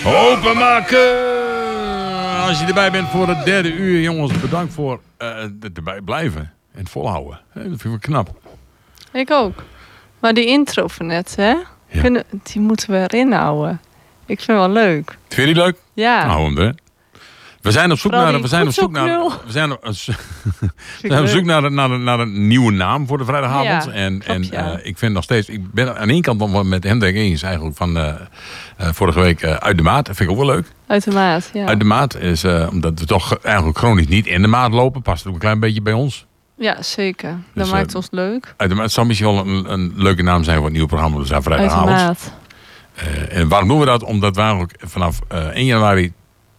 Openmaken! Als je erbij bent voor het derde uur, jongens, bedankt voor erbij blijven en volhouden. Dat vind ik wel knap. Ik ook. Maar die intro van net, hè? Ja. Die moeten we erin houden. Ik vind het wel leuk. Vind je die leuk? Ja. Nou, hou hem erin. We zijn op zoek naar een nieuwe naam voor de vrijdagavond. Ja, Ik vind nog steeds, ik ben aan één kant nog met Hendrik eens eigenlijk van vorige week Uit de Maat. Dat vind ik ook wel leuk. Uit de maat, ja. Uit de Maat is, omdat we toch eigenlijk chronisch niet in de maat lopen, past het ook een klein beetje bij ons. Ja, zeker. Dat Dus, maakt ons leuk. Uit de Maat zou misschien wel een leuke naam zijn voor het nieuwe programma. Dus aan vrijdagavond. Uit de maat. En waarom doen we dat? Omdat we eigenlijk vanaf 1 januari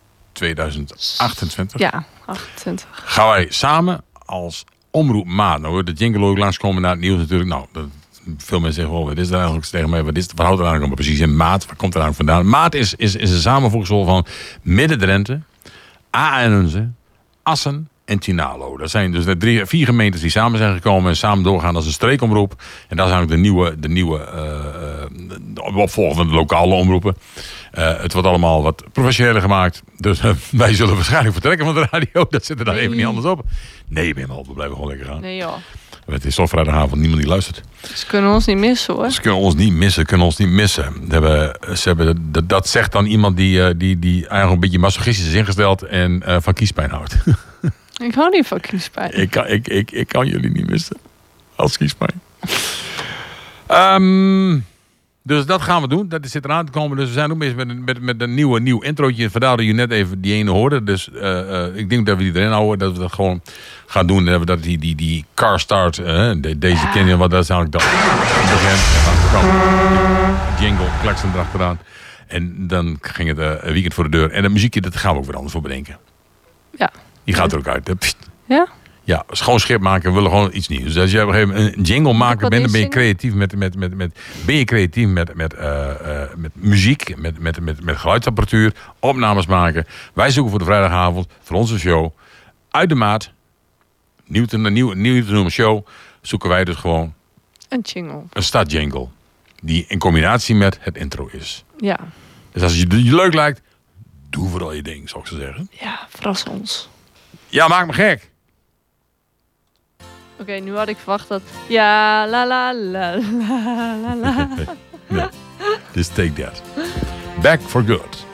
2028 ja, 28. gaan wij samen als Omroep Maat. Nou, de jingle ook langskomen naar het nieuws natuurlijk. Nou, veel mensen zeggen, wat is er eigenlijk tegen mij? Wat houdt er eigenlijk precies in Maat? Waar komt er eigenlijk vandaan? Maat is een samenvoegsel van Midden-Drenthe, Aardense, Assen en Tinalo. Dat zijn dus de 4 gemeentes die samen zijn gekomen en samen doorgaan als een streekomroep. En dat is eigenlijk de nieuwe opvolger van de lokale omroepen. Het wordt allemaal wat professioneler gemaakt. Dus wij zullen waarschijnlijk vertrekken van de radio. Dat zit er dan even niet anders op. Nee, we blijven gewoon lekker gaan. Nee joh. Het is toch vrijdagavond, niemand die luistert. Ze kunnen ons niet missen hoor. Ze kunnen ons niet missen. Dat zegt dan iemand die eigenlijk een beetje masochistisch is ingesteld en van kiespijn houdt. Ik hou niet van kiespijn. Ik kan jullie niet missen. Als kiespijn. Dus dat gaan we doen. Dat zit eraan te komen. Dus we zijn ook bezig met een nieuw introotje. Vandaar dat je net even die ene hoorde. Dus ik denk dat we die erin houden. Dat we dat gewoon gaan doen. Dat we dat die car start. Deze ken je. Wat dat is eigenlijk dat. Jingle, klakson erachteraan. En dan ging het een weekend voor de deur. En dat muziekje, dat gaan we ook weer anders voor bedenken. Ja. Die gaat er ook uit. Ja? Ja, schoon schip maken, we willen gewoon iets nieuws. Dus als je op een gegeven moment een jingle maken bent, dan ben je creatief met muziek, met geluidsapparatuur, opnames maken. Wij zoeken voor de vrijdagavond, voor onze show, Uit de Maat, nieuw te noemen show, zoeken wij dus gewoon een jingle. Een startjingle. Die in combinatie met het intro is. Ja. Dus als het je leuk lijkt, doe vooral je ding, zou ik zo zeggen. Ja, verras ons. Ja, maak me gek. Oké, nu had ik verwacht dat... Ja, la la la la la la. Nee, just take that. Back for good.